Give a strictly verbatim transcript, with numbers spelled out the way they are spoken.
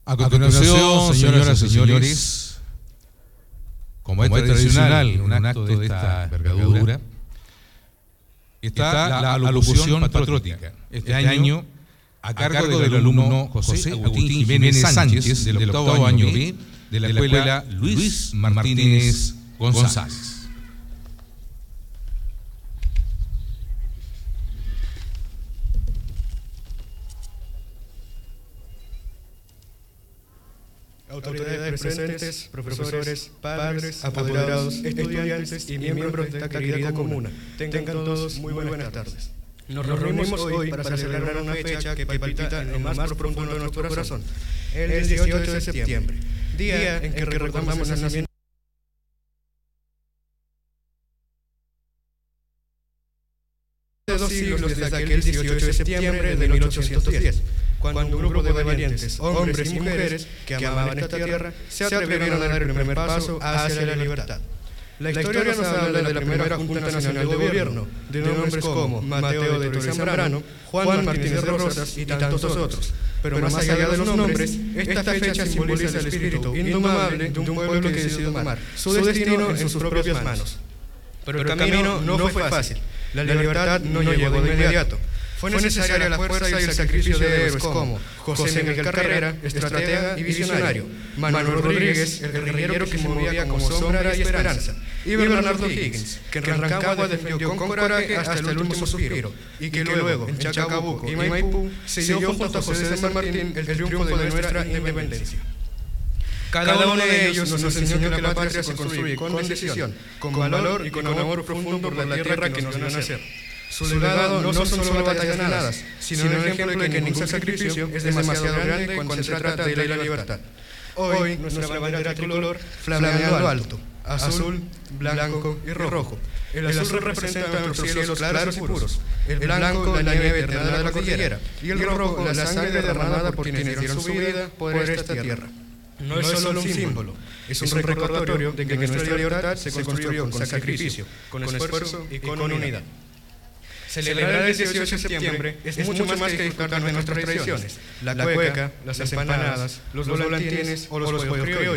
A continuación, señoras y señores, como es tradicional en un acto de esta envergadura, está la alocución patriótica. Este año, a cargo del alumno José Agustín Jiménez Sánchez, del octavo año B de la escuela Luis Martínez González. Autoridades presentes, profesores, padres, apoderados, estudiantes y miembros de esta querida comuna, tengan todos muy buenas tardes. Nos reunimos hoy para celebrar una fecha que palpita en lo más profundo de nuestro corazón, el dieciocho de septiembre, día en que recordamos el nacimiento de dos siglos desde aquel dieciocho de septiembre de mil ochocientos diez. Cuando un grupo de valientes, hombres y mujeres que amaban esta tierra, se atrevieron a dar el primer paso hacia la libertad. La historia nos habla de la primera Junta Nacional de Gobierno, de nombres como Mateo de Toro y Zambrano, Juan Martínez de Rosas y tantos otros. Pero más allá de los nombres, esta fecha simboliza el espíritu indomable de un pueblo que decidió tomar su destino en sus propias manos. Pero el camino no fue fácil. La libertad no llegó de inmediato. Fue necesaria la fuerza y el sacrificio de héroes como José Miguel Carrera, estratega y visionario, Manuel Rodríguez, el guerrillero que se movía como sombra y esperanza, y Bernardo Higgins, que en Rancagua defendió con coraje hasta el último suspiro, y que luego, en Chacabuco y Maipú, selló junto a José de San Martín el triunfo de nuestra independencia. Cada uno de ellos nos enseñó que la patria se construye con decisión, con valor y con amor profundo por la tierra que nos dio nacer. Su legado no son solo batallas ganadas, sino un ejemplo de que ningún sacrificio es demasiado grande cuando se trata de la libertad. Hoy, nuestra bandera tricolor flameando alto, azul, blanco y rojo. El azul representa nuestros cielos claros y puros, el blanco la nieve eterna de la cordillera, y el rojo la sangre derramada por quienes dieron su vida por esta tierra. No es solo un símbolo, es un recordatorio de que nuestra libertad se construyó con sacrificio, con esfuerzo y con unidad. Celebrar el dieciocho de septiembre es mucho más que disfrutar de nuestras tradiciones, la cueca, las empanadas, los volantines o los juegos criollos.